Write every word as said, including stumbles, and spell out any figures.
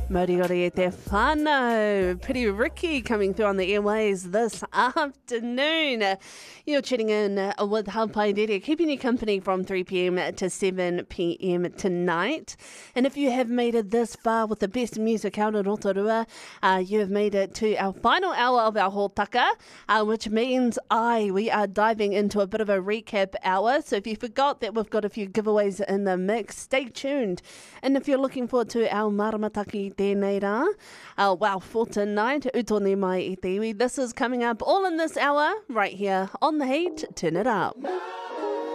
Moriori e te whānau. Pretty Ricky coming through on the airways this afternoon. You're tuning in with Haupai Rere, keeping you company from three p.m. to seven p.m. tonight. And if you have made it this far with the best music out in Rotorua, uh, you have made it to our final hour of our Hōtaka, uh, which means I, we are diving into a bit of a recap hour. So if you forgot that we've got a few giveaways in the mix, stay tuned. And if you're looking forward to our maramataki tēnei rā, uh, wow, for tonight, utone mai i te iwi. This is coming up all in this hour, right here on The Heat. Turn it up.